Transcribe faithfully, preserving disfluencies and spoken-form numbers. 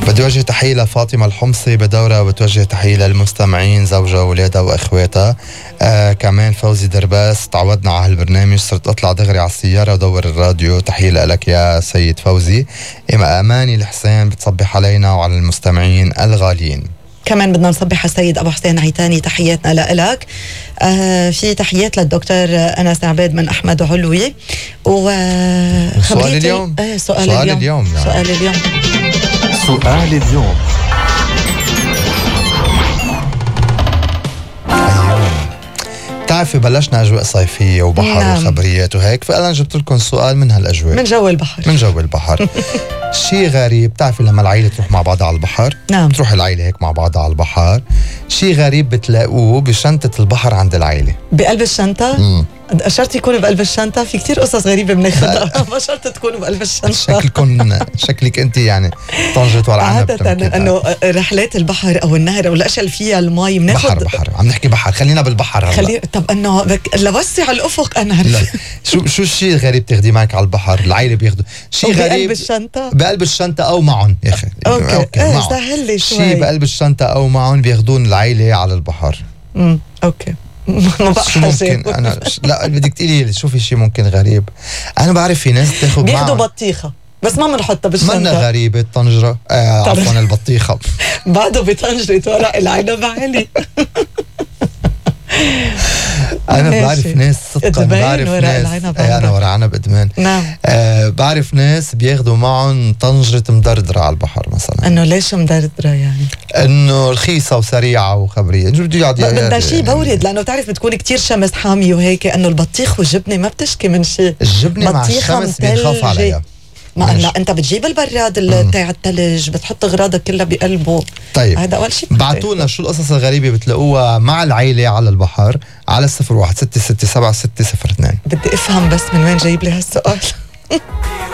بدي وجه تحية لفاطمة الحمصي بدورة، وبتوجه تحية للمستمعين زوجها وولادها واخواتها. آه كمان فوزي درباس، تعودنا على هالبرنامج، صرت اطلع دغري على السيارة ودور الراديو. تحية لك يا سيد فوزي. إما اماني الحسين بتصبح علينا وعلى المستمعين الغاليين. كمان بدنا نصبح على السيد أبو حسين عيتاني، تحياتنا لإلك. آه في تحيات للدكتور أنس عبيد من أحمد علوي. وسؤال اليوم آه سؤال, سؤال اليوم, اليوم يعني. سؤال اليوم سؤال اليوم بتعرفي بلشنا أجواء صيفية وبحر نعم. وخبريات وهيك، فأنا جبت لكم سؤال من هالأجواء، من جو البحر. من جو البحر. شيء غريب، بتعرفي لما العيلة تروح مع بعضها على البحر، نعم. تروح العيلة هيك مع بعضها على البحر، شيء غريب بتلاقوه بشنطة البحر عند العيلة. بقلب الشنطة؟ مم. شرط يكونوا بقلب الشنطة؟ في كتير قصص غريبة بناخدها. ما شرط تكونوا بقلب الشنطة. شكلكم شكلك انت يعني طنجة ورا عنب. عادة انه رحلات البحر او النهر او الاشياء اللي فيها المي بناخد بحر بحر عم نحكي بحر، خلينا بالبحر هلا. خلي طب انه بك... لوسع الافق انا لا شو شو الشيء الغريب تاخديه معك على البحر؟ العيلة بياخدوا شيء غريب بقلب الشنطة، بقلب الشنطة او معهم يا اخي. اوكي, أوكي. معهم. سهل لي شوي. شيء بقلب الشنطة او معهم بياخدون العيلة على البحر. امم اوكي. ما بقى شو ممكن انا لا بدك تقولي لي شوفي شيء ممكن غريب. انا بعرف في ناس تاخذ بياخدوا بطيخه بس ما بنحطها بالشنطه. منا غريبه الطنجره آه عفوا البطيخه بعده بطنجره ورق العنب علي. انا بعرف ناس صدقا، بعرف ناس ايه انا ورا عنب ادمان. نعم. آه بعرف ناس بياخذوا معهم طنجره مدردره على البحر مثلا. انه ليش مدردره يعني؟ انه رخيصه وسريعه وخبريه. شو بده يقعد بدها شيء بورد، لانه بتعرف بتكون كتير شمس حامي وهيك، انه البطيخ والجبنه ما بتشكي من شيء. الجبنه مع الشمس بنخاف عليها. ما لا انت بتجيب البراد تاع الثلج، بتحط اغراضك كلها بقلبه. طيب هذا اول شيء. بعتوا لنا شو القصص الغريبه بتلاقوها مع العيله على البحر على صفر واحد ستة ستة سبعة ستة صفر اثنين. بدي افهم بس من وين جايب لي هالسؤال.